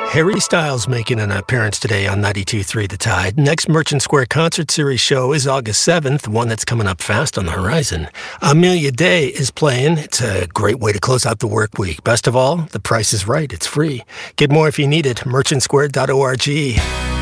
Harry Styles making an appearance today on 92.3 The Tide. Next Merchant Square Concert Series show is August 7th, one that's coming up fast on the horizon. Amelia Day is playing. It's a great way to close out the work week. Best of all, the price is right. It's free. Get more if you need it. merchantsquare.org.